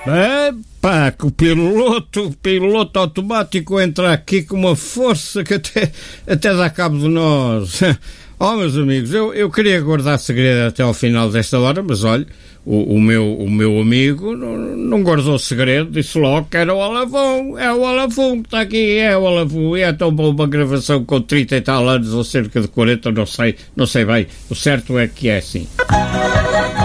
É, pá, que o piloto automático entra aqui com uma força que até dá cabo de nós. Oh, meus amigos, eu queria guardar segredo até ao final desta hora, mas olha, o meu amigo não guardou segredo, disse logo que era o Alavão, é o Alavão que está aqui, é o Alavão, e é tão bom uma gravação com 30 e tal anos, ou cerca de 40, não sei bem, o certo é que é assim.